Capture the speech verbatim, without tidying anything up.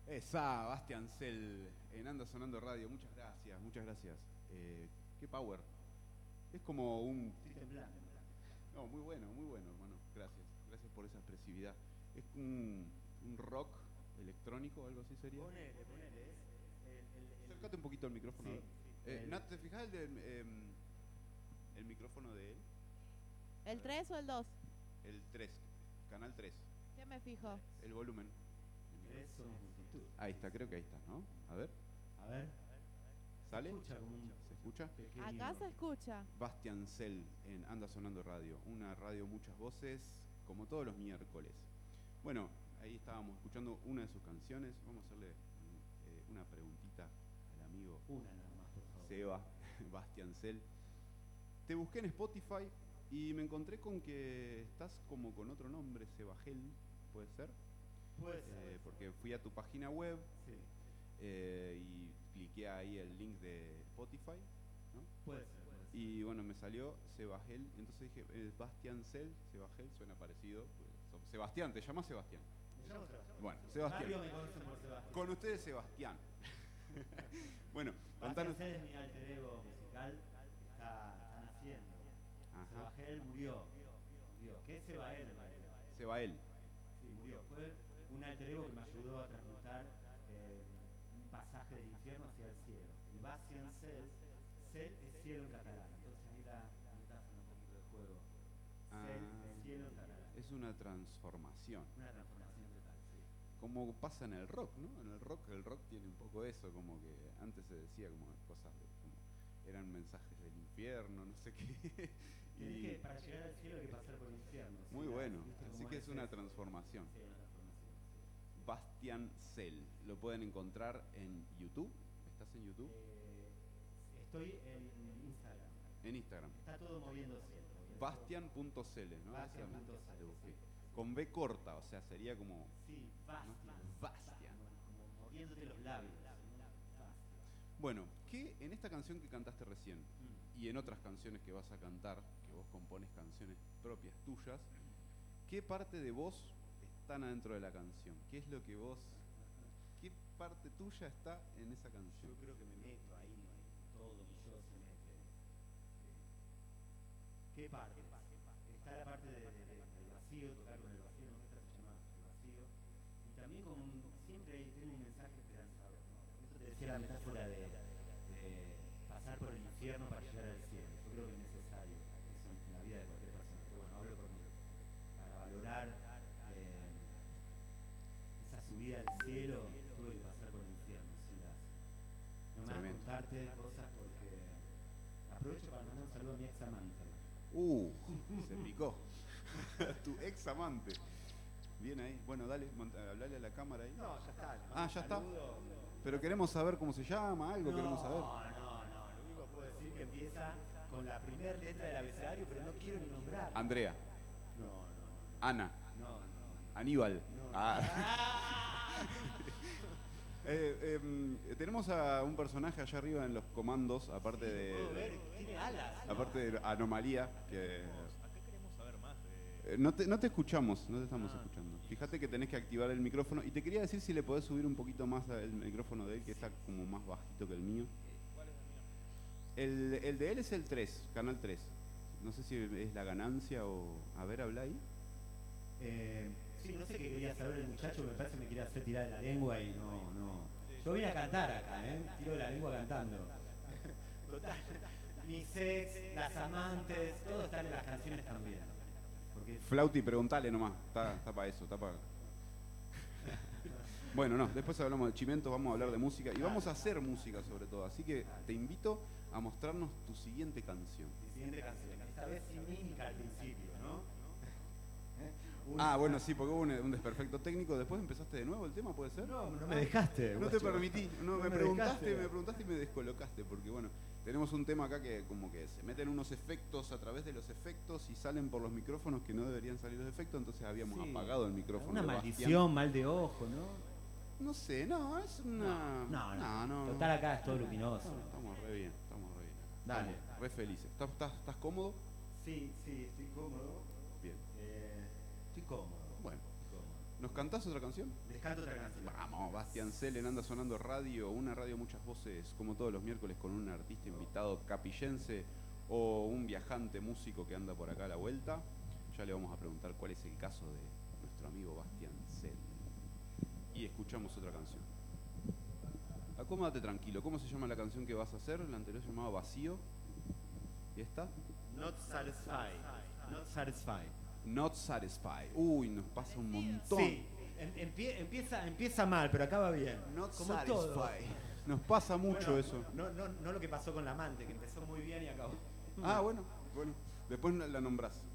Esa, Bastian Cell, en Anda Sonando Radio. Muchas gracias, muchas gracias. Eh, qué power. Es como un... Estoy temblando. No, muy bueno, muy bueno, hermano. Gracias, gracias por esa expresividad. Es un, un rock electrónico o algo así sería. Ponele, ponele. Es el, el, el... Acércate un poquito al micrófono. Sí, Eh, el- Nat, ¿te fijas el, del, em, el micrófono de él? ¿El tres o el dos? El tres, canal tres, ¿Qué me fijo? el volumen. Tres somos multitud. Ahí está, creo que ahí está, ¿no? A ver, A ver. ¿sale? Se escucha como un ¿Se escucha? pequeño... Acá se escucha. Bastian Cell en Anda Sonando Radio, una radio muchas voces, como todos los miércoles. Bueno, ahí estábamos escuchando una de sus canciones. Vamos a hacerle eh, una preguntita al amigo Una nada más, por favor. Seba, Bastian Cell. Te busqué en Spotify y me encontré con que estás como con otro nombre, Sebagel, ¿puede ser? Puede ser. Eh, porque fui a tu página web Sí, eh, y cliqué ahí el link de Spotify, ¿no? puede ser. Puede ser. Y bueno, me salió Sebagel, entonces dije, eh, Bastian Cell, Sebagel, suena parecido. Pues, so- Sebastián, ¿te llamas Sebastián? Me llamo Sebastián. Bueno, Sebastián. Mario me conocen por Sebastián. Con ustedes, Sebastián. Bueno, Bastián contanos. Cell es mi alter ego musical. Está, está naciendo. Ajá. Sebagel murió. Murió. ¿Qué es Sebael en realidad? Sebael. Sí, murió. Fue un alter ego que me ayudó a transmutar eh, un pasaje del infierno hacia el cielo. Y Bastian Cell, Cell es cielo en catalán. Entonces ahí la la metáfora un poquito de juego. Cell Ah, es cielo en catalán. es una transformación. Una transformación total, sí. Como pasa en el rock, ¿no? En el rock, el rock tiene un poco eso, como que antes se decía como cosas de, como eran mensajes del infierno, no sé qué. Tienes Y que, para llegar al cielo hay que pasar por el infierno. ¿sí? muy bueno, ¿Viste así cómo que es una eso? transformación. Sí, una transformación. Sí. Bastian Cell, lo pueden encontrar en YouTube. ¿Estás en YouTube? Eh, estoy en Instagram. En Instagram. Está todo moviéndose. Bastian.cl, ¿no? Bastian Esa- punto cl, lo busqué. sí. Con B corta, o sea, sería como... Sí, Bastian. Bastian. Como, como moviéndote los labios. Bastian. Bueno, ¿qué en esta canción que cantaste recién Mm. y en otras canciones que vas a cantar, que vos compones canciones propias tuyas, qué parte de vos están adentro de la canción? ¿Qué es lo que vos... ¿Qué parte tuya está en esa canción? Yo creo que me meto ahí, todo mi yo se mete. ¿Qué parte? Está la parte de, de- de- del vacío, tocar con el vacío, ¿no? Esta se llama el vacío. Y también con un- siempre tiene un mensaje esperanzador, ¿no? Esto te decía la metáfora de, de pasar por el infierno para llegar al cielo. Yo creo que es necesario eso en la vida de cualquier persona. Pero bueno, hablo por mí. Para valorar eh, esa subida al cielo, tuve que pasar por el infierno. sin las- No me voy a Tremendo. contarte cosas porque aprovecho para mandar un saludo a mi ex amante. Uh, se picó. Tu ex amante. Bien ahí. Bueno, dale, mant- hablale a la cámara ahí. No, ya está. le mando Ah, un ya está. saludo. Pero queremos saber cómo se llama, algo No, queremos saber. no, no. Lo único que puedo decir que empieza con la primera letra del abecedario, pero no quiero ni nombrar. Andrea, No, no, Ana, no, no. Aníbal. no. Ah. Ah. Eh, em, tenemos a un personaje allá arriba en los comandos, aparte Puedo ver, de tiene alas. aparte de Anomalía, que Acá queremos saber más de... eh, no te, no te escuchamos, no te estamos Ah. escuchando. Fíjate que tenés que activar el micrófono y te quería decir si le podés subir un poquito más el micrófono de él, que está como más bajito que el mío. ¿Cuál es el mío? El, el de él es el tres, canal tres. No sé si es la ganancia o... A ver, habla ahí. Eh, sí, no sé qué quería saber el muchacho, me parece que me quería hacer tirar de la lengua y no, no. Yo vine a cantar acá, ¿eh? Tiro de la lengua cantando. Total. Mis ex, las amantes, todo está en las canciones también. Porque Flauti, preguntale nomás. Está, está para eso, está para... Bueno, no, después hablamos de chimentos, vamos a hablar de música y vamos a hacer música sobre todo. Así que te invito a mostrarnos tu siguiente canción. mi siguiente canción, esta vez sin mímica al principio, ¿no? Un- Ah, bueno, sí, porque hubo un, un desperfecto técnico. Después empezaste de nuevo el tema, ¿puede ser? No, no me dejaste. No te guacho. permití, no, No me me preguntaste, dejaste. me preguntaste y me descolocaste, porque bueno, tenemos un tema acá que como que se meten unos efectos a través de los efectos y salen por los micrófonos que no deberían salir los efectos, entonces habíamos Sí. apagado el micrófono. Una de maldición, Bastián. mal de ojo, ¿no? No sé, no, es una... No, no. no, no. Total acá es todo luminoso. No, estamos re bien, estamos re bien. Dale. Estamos re felices. ¿Estás, estás, estás cómodo? Sí, sí, estoy cómodo. Bien. Eh, estoy cómodo. Bueno, Estoy cómodo. ¿Nos cantás otra canción? Les canto otra canción. Vamos, Bastian Sellen anda sonando radio, una radio muchas voces, como todos los miércoles con un artista invitado capillense o un viajante músico que anda por acá a la vuelta. Ya le vamos a preguntar cuál es el caso de nuestro amigo Bastian Sellen. Y escuchamos otra canción. Acomódate tranquilo, ¿cómo se llama la canción que vas a hacer? La anterior se llamaba Vacío. ¿Y esta? Not satisfied. Not satisfied. Not Satisfied. Uy, nos pasa un montón. Sí, em- empie- empieza, empieza mal, pero acaba bien. Not Como Satisfied. todo. Nos pasa mucho Bueno, eso. No, no, no lo que pasó con la amante, que empezó muy bien y acabó. Ah, bueno, bueno. Después la nombrás.